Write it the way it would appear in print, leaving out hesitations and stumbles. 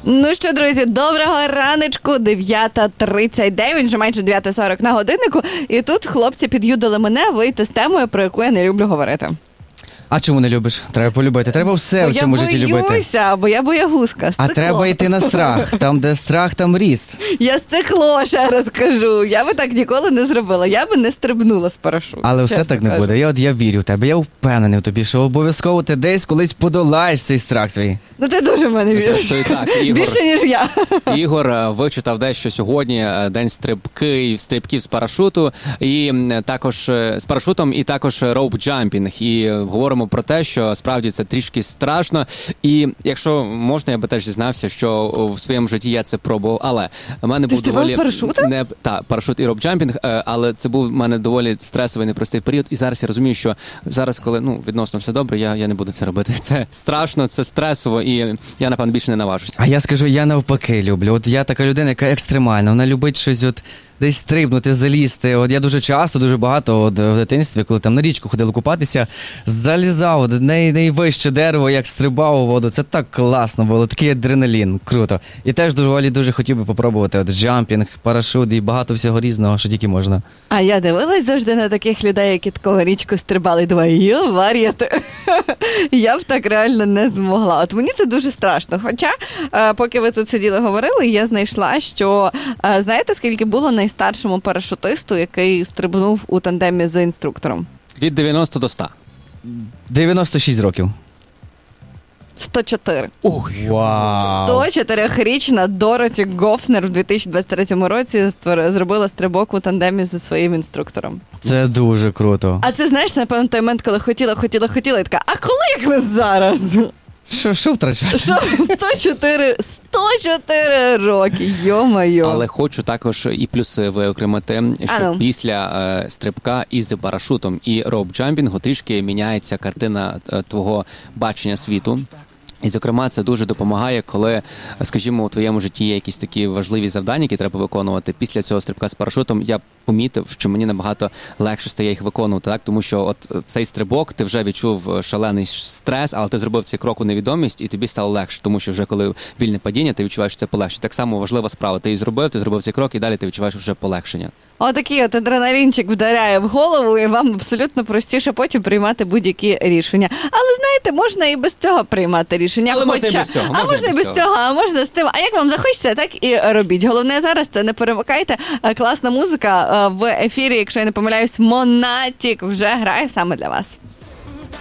Ну що, друзі, доброго раночку, 9:39, вже майже 9:40 на годиннику. І тут хлопці під'юдили мене вийти з темою, про яку я не люблю говорити. А чому не любиш? Треба полюбити. Треба все в цьому житті любити. Я боюся, бо я боягузка. А треба йти на страх. Там, де страх, там ріст. Я стекло, ще раз кажу. Я би так ніколи не зробила. Я би не стрибнула з парашуту. Але все так не буде. Я вірю в тебе. Я впевнений в тобі, що обов'язково ти десь колись подолаєш цей страх свій. Ну ти дуже в мене віриш. Більше, ніж я. Ігор вичитав дещо сьогодні, день стрибків з парашуту, і також з парашутом, і також роуп-джампінг. І говоримо про те, що справді це трішки страшно. І якщо можна, я би теж зізнався, що в своєму житті я це пробував, але в мене був доволі... парашут і роуп-джампінг, але це був в мене доволі стресовий, непростий період. І зараз я розумію, що зараз, коли відносно все добре, я не буду це робити. Це страшно, це стресово, і я, напевно, більше не наважуся. А я скажу, я навпаки люблю. От я така людина, яка екстремальна, вона любить щось десь стрибнути, залізти. От я дуже часто, дуже багато в дитинстві, коли там на річку ходили купатися, залізав найвище дерево, як стрибав у воду. Це так класно було, такий адреналін, круто. І теж дуже хотів би попробувати джампінг, парашут і багато всього різного, що тільки можна. А я дивилась завжди на таких людей, які такого річку стрибали, і думаю, вар'яти. Я б так реально не змогла. От мені це дуже страшно. Хоча, поки ви тут сиділи, говорили, я знайшла, що, знаєте, скільки було найстаршому парашутисту, який стрибнув у тандемі з інструктором? Від 90 до 100. 96 років. 104. Ух, вау! 104-річна Дороті Гофнер в 2023 році зробила стрибок у тандемі зі своїм інструктором. Це дуже круто. А це, знаєш, напевно, той момент, коли хотіла, і така, а коли як не зараз? Що втрачати? 104 роки, йо-моє. Але хочу також і плюси виокремити, що після стрибка із парашутом і роуп-джампінгу трішки міняється картина твого бачення світу. І, зокрема, це дуже допомагає, коли, скажімо, у твоєму житті є якісь такі важливі завдання, які треба виконувати. Після цього стрибка з парашутом я помітив, що мені набагато легше стає їх виконувати, так? Тому що от цей стрибок, ти вже відчув шалений стрес, але ти зробив цей крок у невідомість, і тобі стало легше, тому що вже коли вільне падіння, ти відчуваєш, що це полегшення. Так само важлива справа. Ти її зробив, цей крок, і далі ти відчуваєш вже полегшення. Отакий от адреналінчик вдаряє в голову, і вам абсолютно простіше потім приймати будь-які рішення. Але, знаєте, можна і без цього приймати рішення. Але можна і без цього. А можна і без цього, а можна з цим. А як вам захочеться, так і робіть. Головне зараз це не перемикайте. Класна музика в ефірі, якщо я не помиляюсь, Монатік вже грає саме для вас.